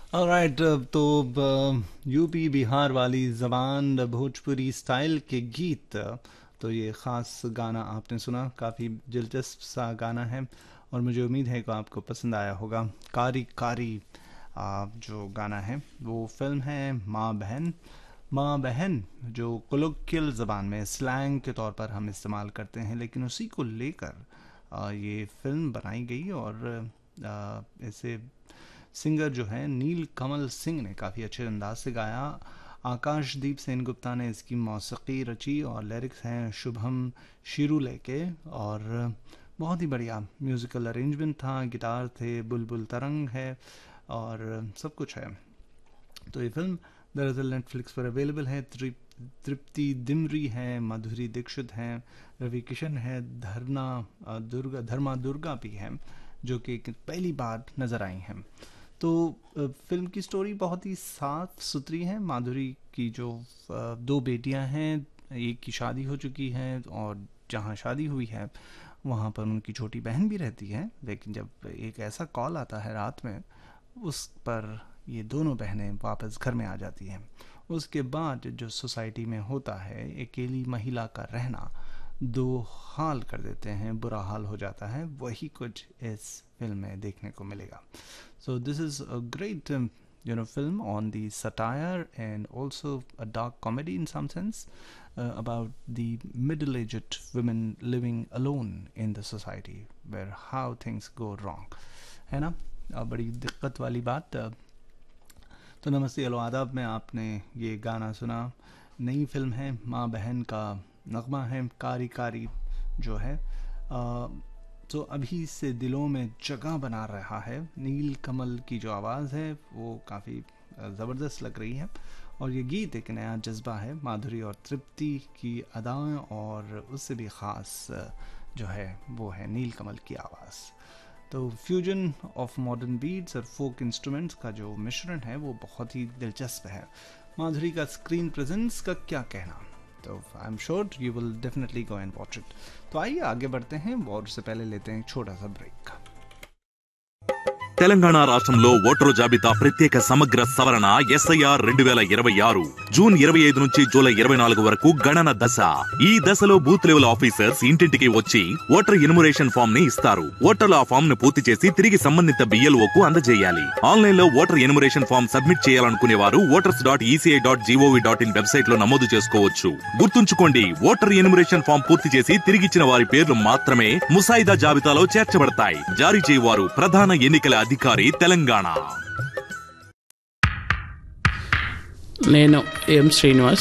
Alright. तो UP Bihar वाली ज़बान भोजपुरी स्टाइल के गीत, तो ये ख़ास गाना आपने सुना, काफ़ी दिलचस्प सा गाना है और मुझे उम्मीद है कि आपको पसंद आया होगा। कारी कारी जो गाना है वो फिल्म है माँ बहन। माँ बहन जो कोलोकियल ज़बान में स्लैंग के तौर पर हम इस्तेमाल करते हैं, लेकिन उसी को लेकर ये फिल्म बनाई गई और इसे सिंगर जो है नील कमल सिंह ने काफ़ी अच्छे अंदाज से गाया। आकाशदीप सेन गुप्ता ने इसकी मौसीकी रची और लिरिक्स हैं शुभम शिरूले के। और बहुत ही बढ़िया म्यूज़िकल अरेंजमेंट था, गिटार थे, बुलबुल तरंग है और सब कुछ है। तो ये फिल्म दरअसल नेटफ्लिक्स पर अवेलेबल है। तृप्ति दिमरी है, माधुरी दीक्षित हैं, रवि किशन है, धर्मा दुर्गा भी हैं, जो कि पहली बार नज़र आई हैं। तो फिल्म की स्टोरी बहुत ही साफ सुथरी है। माधुरी की जो दो बेटियां हैं, एक की शादी हो चुकी है और जहाँ शादी हुई है वहाँ पर उनकी छोटी बहन भी रहती है, लेकिन जब एक ऐसा कॉल आता है रात में, उस पर ये दोनों बहनें वापस घर में आ जाती हैं। उसके बाद जो सोसाइटी में होता है, अकेली महिला का रहना दो हाल कर देते हैं, बुरा हाल हो जाता है, वही कुछ इस फिल्म में देखने को मिलेगा। So this is a great film on the satire and also a dark comedy in some sense, about the middle-aged women living alone in the society where how things go wrong, है ना। बड़ी दिक्कत वाली बात। तो नमस्ते hello आदाब में आपने ये गाना सुना। नई फिल्म है, माँ बहन का नगमा है, कारी कारी जो है। तो अभी से दिलों में जगह बना रहा है। नील कमल की जो आवाज़ है वो काफ़ी ज़बरदस्त लग रही है और ये गीत एक नया जज्बा है। माधुरी और तृप्ति की अदाएं और उससे भी ख़ास जो है वो है नील कमल की आवाज़। तो फ्यूजन ऑफ मॉडर्न बीट्स और फोक इंस्ट्रूमेंट्स का जो मिश्रण है वो बहुत ही दिलचस्प है। माधुरी का स्क्रीन प्रेजेंस का क्या कहना, तो I am sure you will definitely go and watch it. तो आइए आगे बढ़ते हैं और उससे पहले लेते हैं एक छोटा सा ब्रेक। తెలంగాణ రాష్ట్రంలో ఓటరు జాబితా ప్రత్యేక సమగ్ర సవరణ ఎస్ఐఆర్ 2026 జూన్ 25 నుంచి జూలై 24 వరకు గణన దశ. ఈ దశలో బూత్ లెవెల్ ఆఫీసర్స్ ఇంటింటికి వచ్చి ఓటర్ ఎన్యుమరేషన్ ఫామ్ ని ఇస్తారు. ఓటర్లు ఆ ఫామ్ ను పూర్తి చేసి తిరిగి సంబంధిత BLOకు అందజేయాలి. ఆన్లైన్ లో ఓటర్ ఎన్యుమరేషన్ ఫామ్ సబ్మిట్ చేయాలనుకునే వారు voters.eci.gov.in వెబ్సైట్ లో నమోదు చేసుకోవచ్చు. గుర్తుంచుకోండి, ఓటర్ ఎన్యుమరేషన్ ఫామ్ పూర్తి చేసి తిరిగిచ్చిన వారి పేర్లు మాత్రమే ముసాయిదా జాబితాలో చేర్చబడతాయి. జారీ చేయవారు ప్రధాన ఎన్నికల అధికారి తెలంగాణ. నేను ఎం శ్రీనివాస్.